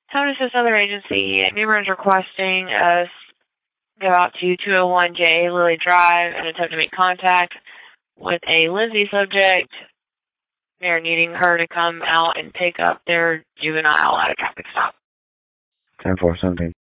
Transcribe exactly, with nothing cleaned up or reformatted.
Town Assist Other Agency. Numerous requesting us go out to two oh one J Lily Drive and attempt to make contact with a Lindsay subject. They're needing her to come out and pick up their juvenile at a traffic stop. ten four seventeen.